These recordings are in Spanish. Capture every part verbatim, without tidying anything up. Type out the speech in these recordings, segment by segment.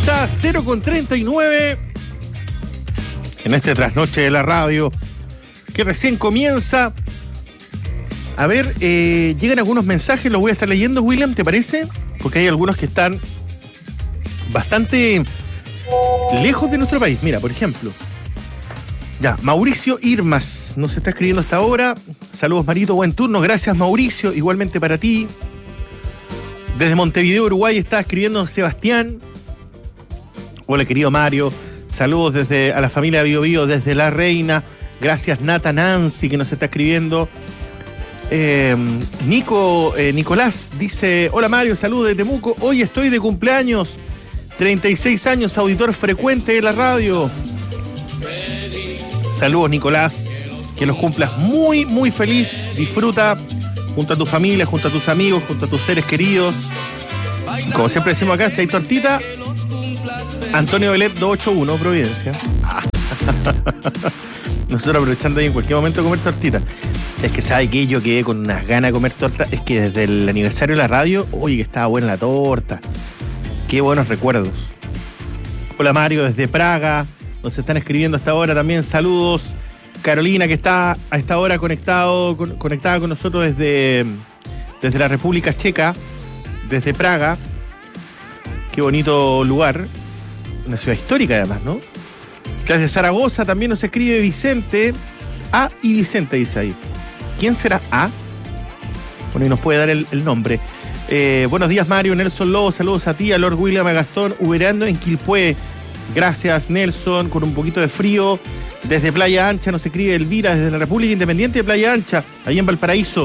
está, cero con treinta y nueve. En este trasnoche de la radio, que recién comienza. A ver, eh, llegan algunos mensajes, los voy a estar leyendo, William, ¿te parece? Porque hay algunos que están bastante lejos de nuestro país. Mira, por ejemplo, ya, Mauricio Irmas nos está escribiendo hasta ahora. Saludos, Marito, buen turno. Gracias, Mauricio, igualmente para ti. Desde Montevideo, Uruguay, está escribiendo Sebastián. Hola, querido Mario. Saludos desde a la familia Bio Bio, desde La Reina. Gracias, Nata Nancy, que nos está escribiendo. Eh, Nico, eh, Nicolás dice: hola Mario, saludos de Temuco. Hoy estoy de cumpleaños. treinta y seis años, auditor frecuente de la radio. Saludos, Nicolás. Que los cumplas muy, muy feliz. Disfruta junto a tu familia, junto a tus amigos, junto a tus seres queridos. Como siempre decimos acá, si hay tortita, Antonio Belet doscientos ochenta y uno, Providencia. Nosotros aprovechando ahí en cualquier momento de comer tortita. Es que sabe que yo quedé con unas ganas de comer torta. Es que desde el aniversario de la radio, oye, que estaba buena la torta. Qué buenos recuerdos. Hola Mario, desde Praga. Nos están escribiendo hasta ahora también. Saludos. Carolina, que está a esta hora conectado, con, conectada con nosotros desde, desde la República Checa, desde Praga. Qué bonito lugar. Una ciudad histórica además, ¿no? Desde Zaragoza también nos escribe Vicente. A y Vicente dice ahí. ¿Quién será A? Bueno, y nos puede dar el, el nombre. Eh, buenos días, Mario. Nelson Lobo, saludos a ti, a Lord William, a Gastón, uberando en Quilpué. Gracias, Nelson, con un poquito de frío. Desde Playa Ancha nos escribe Elvira, desde la República Independiente de Playa Ancha, ahí en Valparaíso.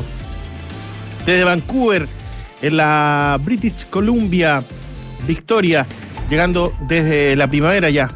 Desde Vancouver, en la British Columbia, Victoria, llegando desde la primavera ya.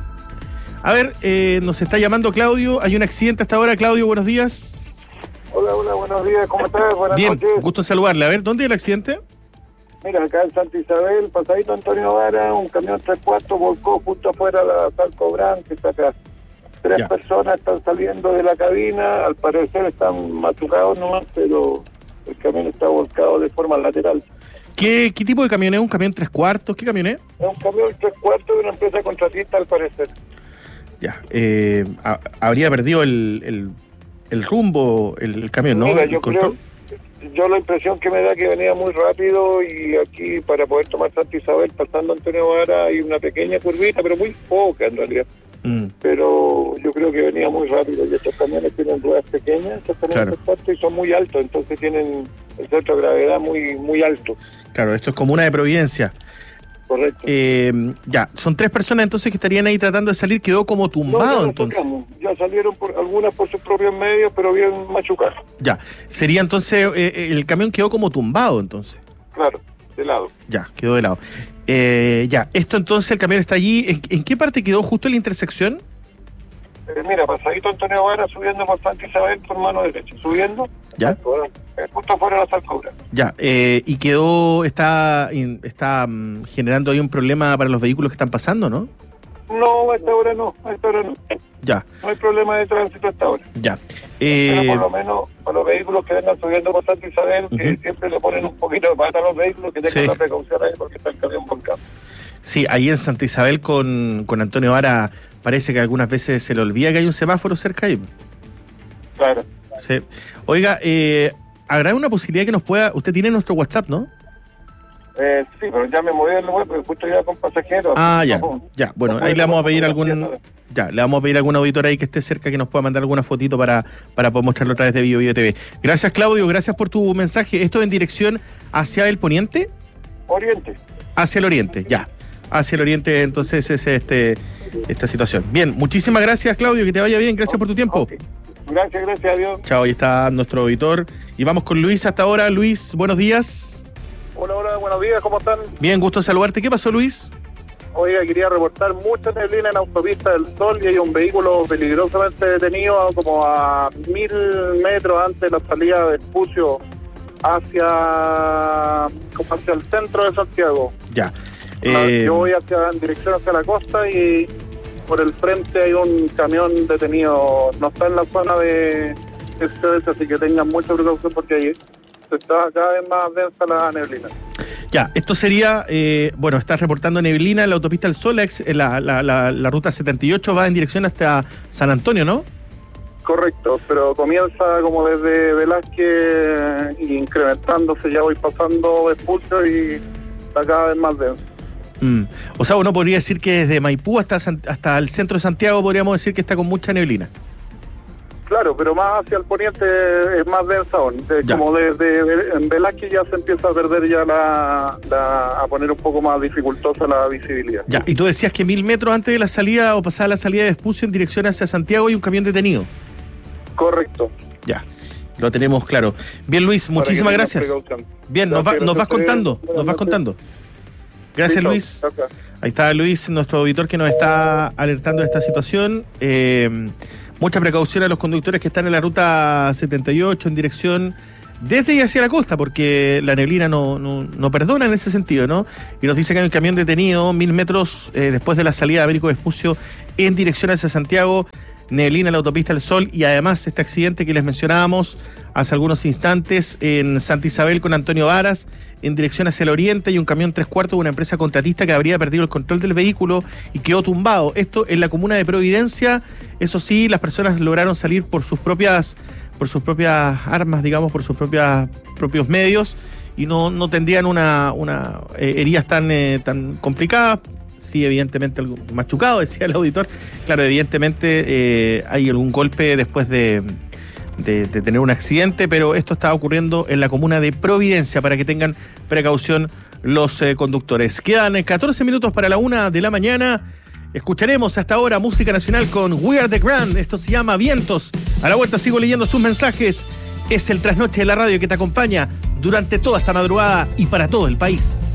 A ver, eh, nos está llamando Claudio. Hay un accidente hasta ahora. Claudio, buenos días. Hola, hola, buenos días. ¿Cómo estás? Buenas Bien, noches. gusto saludarle. A ver, ¿dónde es el accidente? Mira, acá en Santa Isabel, pasadito Antonio Vara, un camión tres cuartos volcó justo afuera de la Talco Brand, que está acá. Tres Ya. personas están saliendo de la cabina, al parecer están machucados nomás, pero el camión está volcado de forma lateral. ¿Qué, qué tipo de camión es? ¿Un camión tres cuartos? ¿Qué camión es? Es un camión tres cuartos de una empresa contratista, al parecer. Ya, eh, ha- habría perdido el, el, el rumbo, el, el camión, ¿no? Mira, El yo control. creo, yo la impresión que me da que venía muy rápido y aquí para poder tomar Santa Isabel pasando Antonio Vara hay una pequeña curvita, pero muy poca en realidad. Mm, Pero yo creo que venía muy rápido y estos camiones tienen ruedas pequeñas, estos camiones Claro. tres cuartos, y son muy altos, entonces tienen el centro de gravedad muy muy alto. claro, esto es como una de Providencia. Correcto. Eh, ya, son tres personas entonces que estarían ahí tratando de salir, quedó como No, tumbado ya lo entonces. sacamos. Ya salieron por algunas por sus propios medios, pero bien machucados. Ya, sería entonces, eh, eh, el camión quedó como tumbado entonces. Claro, de lado. Ya, quedó de lado. Eh, ya, esto entonces, el camión está allí. ¿En, en qué parte quedó justo en la intersección? Eh, mira, pasadito Antonio Vara subiendo por Santa Isabel por mano derecha, subiendo. Ya. Eh, justo afuera de la Salcobra. Ya, eh, y quedó, está, in- está mm, generando ahí un problema para los vehículos que están pasando, ¿no? No, a esta hora no, a esta hora no. Ya, No hay problema de tránsito hasta ahora. ya. Pero Eh, por lo menos para los vehículos que vengan subiendo por Santa Isabel, que Ujú. siempre le ponen un poquito de pata a los vehículos, que tengan Sí. la precaución ahí porque está el camión volcado. sí, ahí en Santa Isabel con, con Antonio Vara parece que algunas veces se le olvida que hay un semáforo cerca ahí. Claro. Sí. Oiga, eh, ¿habrá una posibilidad que nos pueda... Usted tiene nuestro WhatsApp, ¿no? Eh, sí, pero ya me moví del lugar porque justo iba con pasajeros. Ah, ya, No, ya. Bueno, no ahí le vamos a pedir podemos algún... fotografía, Ya, le vamos a pedir a algún auditor ahí que esté cerca que nos pueda mandar alguna fotito para, para poder mostrarlo a través de Bio Bio T V. Gracias, Claudio, gracias por tu mensaje. ¿Esto en dirección hacia el poniente? Oriente. Hacia el oriente, ya. Hacia el oriente, entonces, es este esta situación. Bien, muchísimas gracias, Claudio, que te vaya bien. Gracias por tu tiempo. Ok. Gracias, gracias a Dios. Chao, ahí está nuestro auditor. Y vamos con Luis hasta ahora. Luis, buenos días. Hola, hola, buenos días, ¿cómo están? Bien, gusto saludarte. ¿Qué pasó, Luis? Oiga, quería reportar mucha neblina en Autopista del Sol y hay un vehículo peligrosamente detenido como a mil metros antes de la salida de Espucio hacia, como hacia el centro de Santiago. Ya. La- Eh, Yo voy hacia, en dirección hacia la costa y por el frente hay un camión detenido. No está en la zona de S O S, así que tengan mucha precaución porque ahí se está cada vez más densa la neblina. Ya, esto sería, eh, bueno, estás reportando neblina en la autopista del Sol, la, la, la, la ruta setenta y ocho va en dirección hasta San Antonio, ¿no? Correcto, pero comienza como desde Velázquez, incrementándose, ya voy pasando Vespucio y está cada vez más denso. Mm. O sea, uno podría decir que desde Maipú hasta, hasta el centro de Santiago podríamos decir que está con mucha neblina. Claro, pero más hacia el poniente es más densa aún. De, como desde de, en Velázquez ya se empieza a perder ya la, la... a poner un poco más dificultosa la visibilidad. Ya, y tú decías que mil metros antes de la salida o pasada la salida de Vespucio en dirección hacia Santiago hay un camión detenido. Correcto. Ya, lo tenemos claro. Bien, Luis, muchísimas gracias. Bien, nos, va, nos vas contando, nos vas contando. Gracias, Luis. Ahí está Luis, nuestro auditor, que nos está alertando de esta situación. Eh, mucha precaución a los conductores que están en la ruta setenta y ocho en dirección desde y hacia la costa, porque la neblina no, no, no perdona en ese sentido, ¿no? Y nos dice que hay un camión detenido mil metros eh, después de la salida de Américo Vespucio en dirección hacia Santiago. Neblina en la autopista del Sol y además este accidente que les mencionábamos hace algunos instantes en Santa Isabel con Antonio Varas en dirección hacia el oriente y un camión tres cuartos de una empresa contratista que habría perdido el control del vehículo y quedó tumbado. Esto en la comuna de Providencia. Eso sí, las personas lograron salir por sus propias por sus propias armas, digamos, por sus propias propios medios y no, no tendrían una, una eh, heridas tan, eh, tan complicadas. Sí, evidentemente algo machucado, decía el auditor. Claro, evidentemente eh, hay algún golpe después de, de, de tener un accidente, pero esto está ocurriendo en la comuna de Providencia, para que tengan precaución los eh, conductores. Quedan catorce minutos para la una de la mañana. Escucharemos hasta ahora música nacional con We Are The Grand. Esto se llama Vientos. A la vuelta sigo leyendo sus mensajes. Es el Trasnoche de la Radio que te acompaña durante toda esta madrugada y para todo el país.